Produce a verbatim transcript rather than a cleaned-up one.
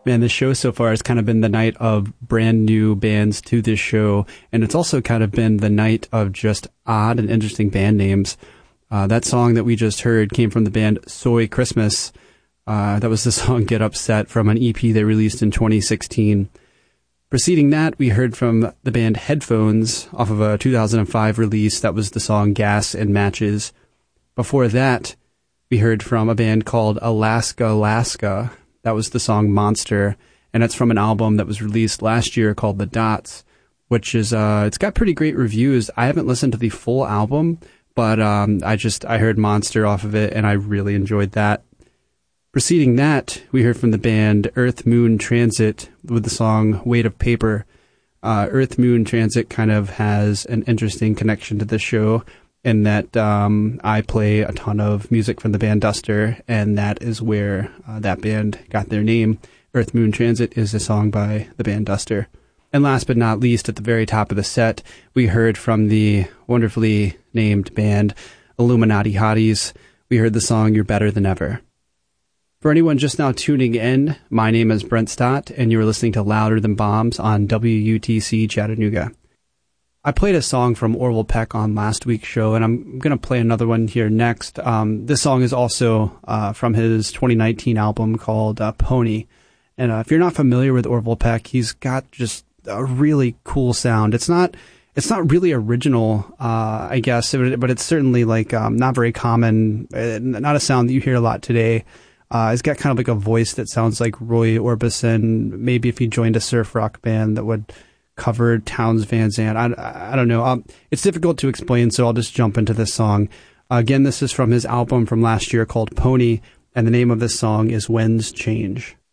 Man, this show so far has kind of been the night of brand new bands to this show, and it's also kind of been the night of just odd and interesting band names. Uh, that song that we just heard came from the band Soy Christmas. Uh, that was the song Get Upset from an E P they released in twenty sixteen. Preceding that, we heard from the band Headphones off of a two thousand five release. That was the song Gas and Matches. Before that, we heard from a band called Alaska Alaska. That was the song Monster, and that's from an album that was released last year called The Dots, which is, uh, it's got pretty great reviews. I haven't listened to the full album, but um, I just, I heard Monster off of it, and I really enjoyed that. Preceding that, we heard from the band Earth Moon Transit with the song Weight of Paper. Uh, Earth Moon Transit kind of has an interesting connection to this show, in that um, I play a ton of music from the band Duster, and that is where uh, that band got their name. Earth Moon Transit is a song by the band Duster. And last but not least, at the very top of the set, we heard from the wonderfully named band Illuminati Hotties. We heard the song You're Better Than Ever. For anyone just now tuning in, my name is Brent Stott, and you are listening to Louder Than Bombs on W U T C Chattanooga. I played a song from Orville Peck on last week's show, and I'm going to play another one here next. Um, this song is also uh, from his twenty nineteen album called uh, Pony. And uh, if you're not familiar with Orville Peck, he's got just a really cool sound. It's not it's not really original, uh, I guess, but it's certainly like um, not very common, uh, not a sound that you hear a lot today. Uh, he's got kind of like a voice that sounds like Roy Orbison. Maybe if he joined a surf rock band that would cover Townes Van Zandt. I, I don't know. Um, it's difficult to explain, so I'll just jump into this song. Uh, again, this is from his album from last year called Pony, and the name of this song is Winds Change.